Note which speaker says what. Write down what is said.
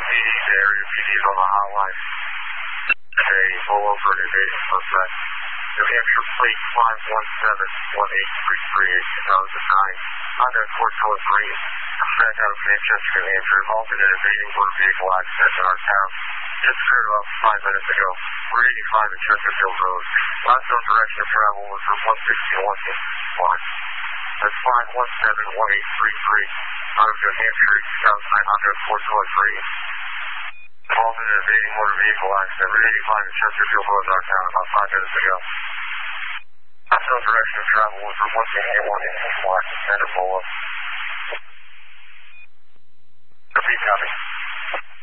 Speaker 1: PD, the area PD is on the hotline. A rollover and evading suspect. New Hampshire plate 517-1833, 2009, Honda Accord color green. A friend out of Manchester, New Hampshire, involved in an evading motor vehicle accident in our town. Just occurred about 5 minutes ago. We're 85 at Chesterfield Road. Last known direction of travel was from 161 That's 517-1833, out of New Hampshire, 2009 Honda Accord color green. Involved in an evading motor vehicle accident. We're 85 at Chesterfield Road in our town about 5 minutes ago. Last known direction of travel was from 161 Santa Pola. Repeat copy.